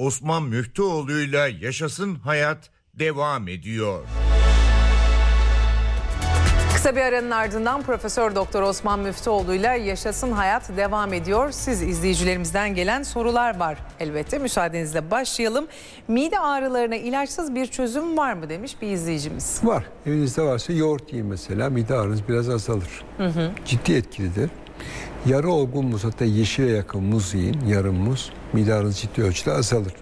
Osman Müftüoğlu'yla Yaşasın Hayat devam ediyor. Kısa bir aranın ardından Profesör Doktor Osman Müftüoğlu'yla Yaşasın Hayat devam ediyor. Siz izleyicilerimizden gelen sorular var elbette. Müsaadenizle başlayalım. Mide ağrılarına ilaçsız bir çözüm var mı demiş bir izleyicimiz. Var. Evinizde varsa yoğurt yiyin mesela. Mide ağrınız biraz azalır. Ciddi etkilidir. Yarı olgun muz, hatta yeşile yakın muz yiyin. Yarım muz. Mide ağrınız ciddi ölçüde azalır.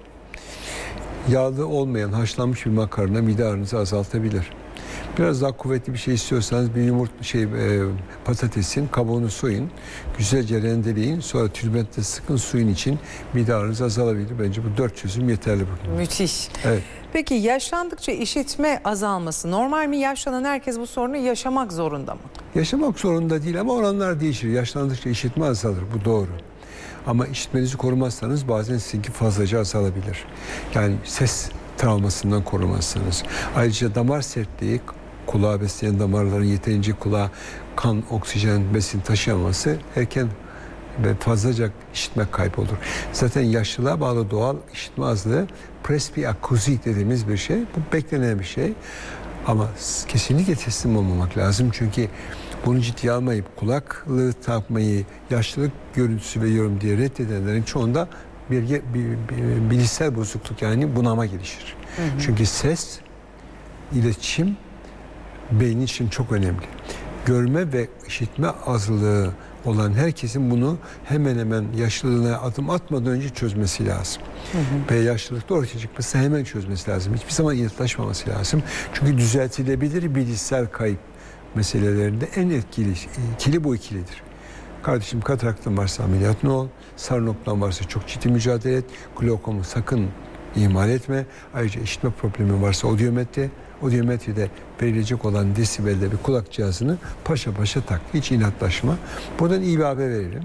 Yağlı olmayan haşlanmış bir makarna mide ağrınızı azaltabilir. Biraz daha kuvvetli bir şey istiyorsanız bir patatesin kabuğunu soyun. Güzelce rendeleyin. Sonra tülbentte sıkın, suyun için mide ağrınız azalabilir. Bence bu 4 çözüm yeterli bugün. Müthiş. Evet. Peki yaşlandıkça işitme azalması normal mi? Yaşlanan herkes bu sorunu yaşamak zorunda mı? Yaşamak zorunda değil ama oranlar değişir. Yaşlandıkça işitme azalır. Bu doğru. Ama işitmenizi korumazsanız bazen sizinki fazlaca azalabilir. Yani ses travmasından korumazsanız. Ayrıca damar sertliği, kulağı besleyen damarların yeterince kulağa kan, oksijen, besin taşıyamaması erken ve fazlaca işitme kaybı olur. Zaten yaşlılığa bağlı doğal işitme azlığı presbiakuzi dediğimiz bir şey. Bu beklenen bir şey. Ama kesinlikle teslim olmamak lazım. Çünkü bunu ciddiye almayıp kulaklığı takmayı yaşlılık görüntüsü veriyorum diye reddedenlerin çoğunda bir bilişsel bozukluk, yani bunama gelişir. Çünkü ses, iletişim beyin için çok önemli. Görme ve işitme azlığı olan herkesin bunu hemen hemen yaşlılığına adım atmadan önce çözmesi lazım. Ve yaşlılıkta ortaya çıkması hemen çözmesi lazım. Hiçbir zaman inatlaşmaması lazım. Çünkü düzeltilebilir bilişsel kayıp meselelerinde en etkili ikili bu ikilidir. Kardeşim, kataraktın varsa ameliyatını ol, sarı noktan varsa çok ciddi mücadele et, glokomu sakın ihmal etme. Ayrıca işitme problemi varsa odiometride verilecek olan desibelde bir kulak cihazını paşa paşa tak. Hiç inatlaşma. Buradan iyi bir haber verelim.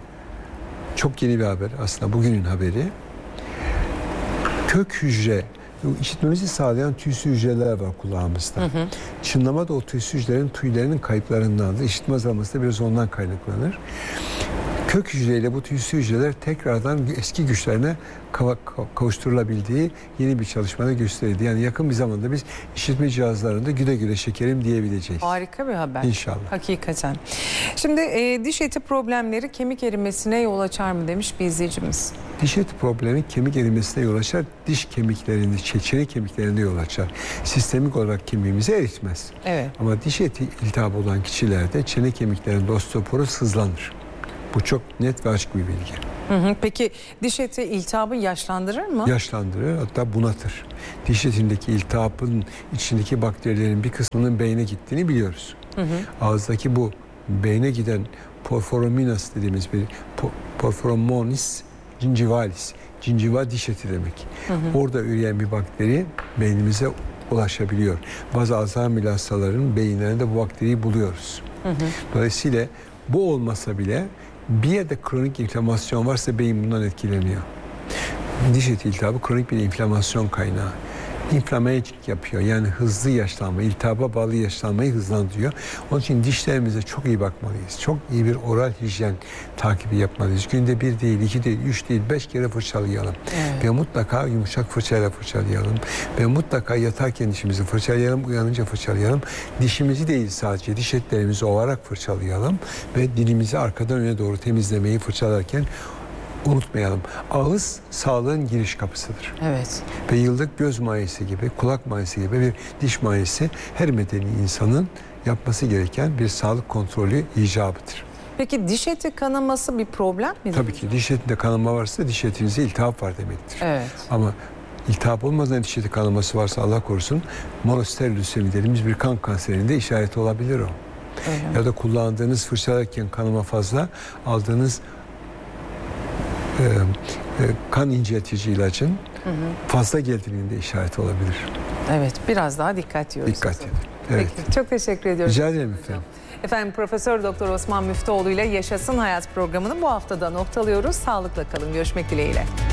Çok yeni bir haber aslında, bugünün haberi. Kök hücre, işitmemizi sağlayan tüysü hücreler var kulağımızda. Çınlama da o tüysü hücrelerin tüylerinin kayıplarındandır. İşitme azalması da biraz ondan kaynaklanır. Kök hücreyle bu tüysü hücreler tekrardan eski güçlerine kavuşturulabildiği yeni bir çalışmada gösterildi. Yani yakın bir zamanda biz işitme cihazlarında güle güle şekerim diyebileceğiz. Harika bir haber. İnşallah. Hakikaten. Şimdi diş eti problemleri kemik erimesine yol açar mı demiş bir izleyicimiz. Diş eti problemi kemik erimesine yol açar. Diş kemiklerinde, çene kemiklerinde yol açar. Sistemik olarak kemiğimizi eritmez. Evet. Ama diş eti iltihabı olan kişilerde çene kemiklerinde osteoporoz hızlanır. Bu çok net ve açık bir bilgi. Peki diş eti iltihabı yaşlandırır mı? Yaşlandırır, hatta bunatır. Diş etindeki iltihabın içindeki bakterilerin bir kısmının beyne gittiğini biliyoruz. Ağızdaki bu beyne giden porphoramines dediğimiz bir porphoramonis gingivalis. Gingiva diş eti demek. Orada üreyen bir bakteri beynimize ulaşabiliyor. Bazı Alzheimer hastaların beyinlerinde bu bakteriyi buluyoruz. Dolayısıyla bu olmasa bile bir yerde kronik inflamasyon varsa beyin bundan etkileniyor. Diş eti iltihabı kronik bir inflamasyon kaynağı. İnflamacılık yapıyor. Yani hızlı yaşlanma, iltihaba bağlı yaşlanmayı hızlandırıyor. Onun için dişlerimize çok iyi bakmalıyız. Çok iyi bir oral hijyen takibi yapmalıyız. Günde 1 değil, 2 değil, 3 değil, 5 kere fırçalayalım. Ve mutlaka yumuşak fırçayla fırçalayalım. Ve mutlaka yatarken dişimizi fırçalayalım, uyanınca fırçalayalım. Dişimizi değil, sadece diş etlerimizi ovarak fırçalayalım. Ve dilimizi arkadan öne doğru temizlemeyi fırçalarken unutmayalım. Ağız sağlığın giriş kapısıdır. Evet. Ve yıllık göz muayenesi gibi, kulak muayenesi gibi bir diş muayenesi her medeni insanın yapması gereken bir sağlık kontrolü icabıdır. Peki diş eti kanaması bir problem mi? Tabii ki diş etinde kanama varsa diş etinizde iltihap var demektir. Evet. Ama iltihap olmadan diş eti kanaması varsa Allah korusun monosteril lösemi dediğimiz bir kan kanserinde işareti olabilir o. Ya da kullandığınız fırçalarken kanama fazla, aldığınız kan inceltici ilacın fazla geldiğinin de işareti olabilir. Evet, biraz daha dikkat diyoruz. Dikkat edin. Evet. Peki, çok teşekkür ediyoruz. Rica ederim efendim. Efendim Profesör Doktor Osman Müftüoğlu ile Yaşasın Hayat programını bu haftada noktalıyoruz. Sağlıkla kalın. Görüşmek dileğiyle.